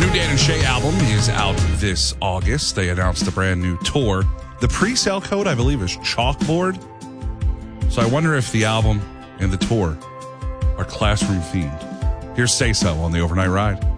New Dan and Shay album is out this August. They announced a brand new tour. The pre-sale code, I believe, is Chalkboard. So I wonder if the album and the tour are classroom themed. Here's Say So on the Overnight Ride.